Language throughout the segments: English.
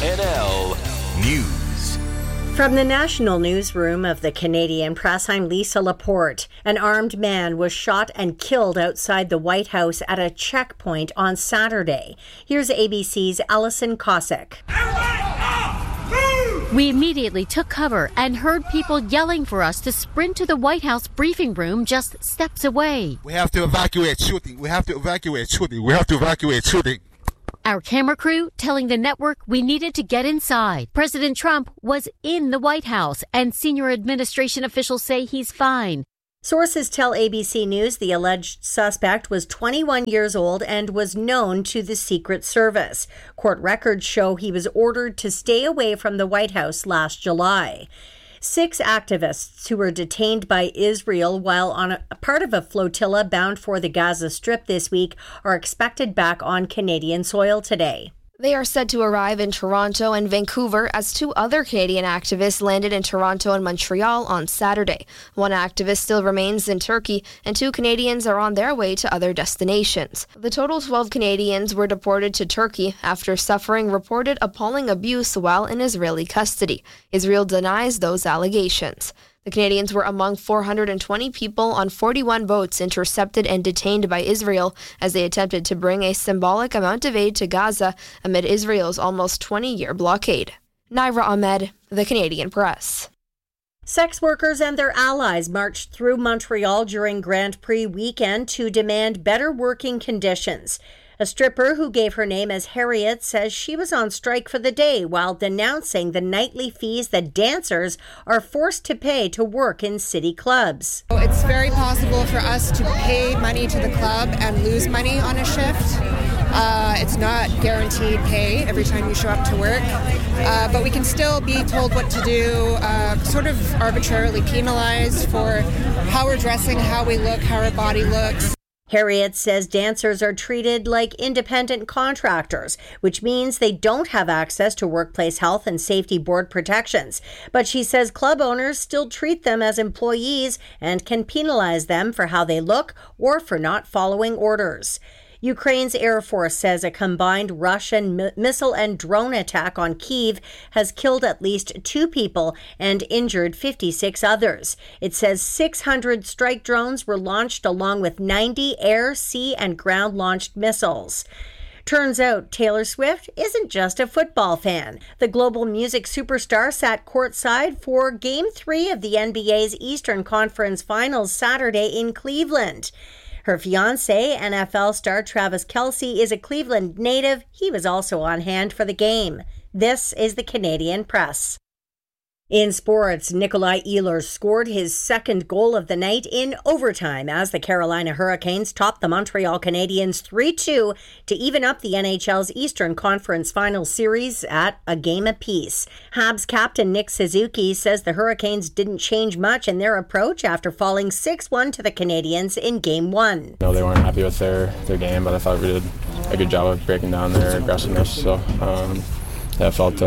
NL News. From the national newsroom of the Canadian Press, I'm Lisa Laporte. An armed man was shot and killed outside the White House at a checkpoint on Saturday. Here's ABC's Alison Cossack. We immediately took cover and heard people yelling for us to sprint to the White House briefing room just steps away. We have to evacuate shooting. We have to evacuate shooting. We have to evacuate shooting. Our camera crew telling the network we needed to get inside. President Trump was in the White House, and senior administration officials say he's fine. Sources tell ABC News the alleged suspect was 21 years old and was known to the Secret Service. Court records show he was ordered to stay away from the White House last July. 6 activists who were detained by Israel while on a part of a flotilla bound for the Gaza Strip this week are expected back on Canadian soil today. They are said to arrive in Toronto and Vancouver as 2 other Canadian activists landed in Toronto and Montreal on Saturday. 1 activist still remains in Turkey, and 2 Canadians are on their way to other destinations. The total 12 Canadians were deported to Turkey after suffering reported appalling abuse while in Israeli custody. Israel denies those allegations. The Canadians were among 420 people on 41 boats intercepted and detained by Israel as they attempted to bring a symbolic amount of aid to Gaza amid Israel's almost 20-year blockade. Naira Ahmed, The Canadian Press. Sex workers and their allies marched through Montreal during Grand Prix weekend to demand better working conditions. A stripper who gave her name as Harriet says she was on strike for the day while denouncing the nightly fees that dancers are forced to pay to work in city clubs. It's very possible for us to pay money to the club and lose money on a shift. It's not guaranteed pay every time you show up to work, but we can still be told what to do, sort of arbitrarily penalized for how we're dressing, how we look, how our body looks. Harriet says dancers are treated like independent contractors, which means they don't have access to workplace health and safety board protections. But she says club owners still treat them as employees and can penalize them for how they look or for not following orders. Ukraine's Air Force says a combined Russian missile and drone attack on Kyiv has killed at least 2 people and injured 56 others. It says 600 strike drones were launched along with 90 air, sea, and ground-launched missiles. Turns out Taylor Swift isn't just a football fan. The global music superstar sat courtside for Game 3 of the NBA's Eastern Conference Finals Saturday in Cleveland. Her fiancé, NFL star Travis Kelce, is a Cleveland native. He was also on hand for the game. This is the Canadian Press. In sports, Nikolai Ehlers scored his second goal of the night in overtime as the Carolina Hurricanes topped the Montreal Canadiens 3-2 to even up the NHL's Eastern Conference Final Series at a game apiece. Habs captain Nick Suzuki says the Hurricanes didn't change much in their approach after falling 6-1 to the Canadiens in Game 1. No, they weren't happy with their game, but I thought we did a good job of breaking down their aggressiveness. So I felt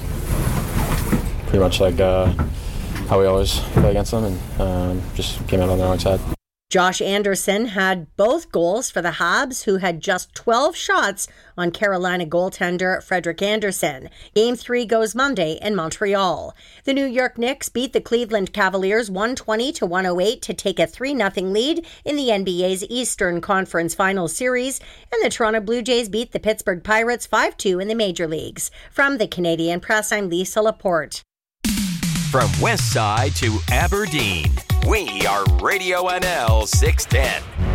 pretty much like how we always play against them, and just came out on the wrong side. Josh Anderson had both goals for the Habs, who had just 12 shots on Carolina goaltender Frederik Andersen. Game 3 goes Monday in Montreal. The New York Knicks beat the Cleveland Cavaliers 120-108 to take a 3-0 lead in the NBA's Eastern Conference Final Series, and the Toronto Blue Jays beat the Pittsburgh Pirates 5-2 in the major leagues. From the Canadian Press, I'm Lisa Laporte. From West Side to Aberdeen, we are Radio NL 610.